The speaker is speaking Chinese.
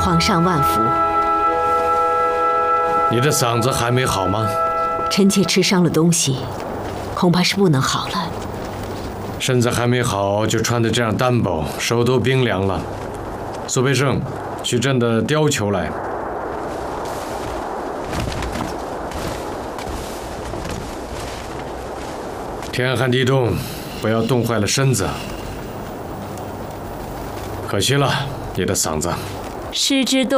皇上万福。 你的嗓子还没好吗？ 臣妾吃伤了东西，恐怕是不能好了。 身子还没好，就穿得这样单薄，手都冰凉了。苏培盛，去朕的貂裘来。天寒地冻，不要冻坏了身子。可惜了，你的嗓子。 失之